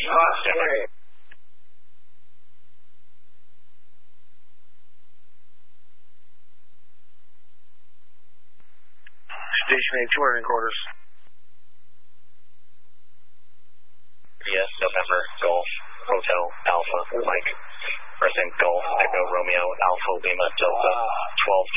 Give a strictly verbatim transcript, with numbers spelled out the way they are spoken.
Osprey. Station eight, two hundred in quarters. Yes, November, Golf, Hotel, Alpha, Mike. Present Golf, Echo, Romeo, Alpha, Lima, Delta, twelve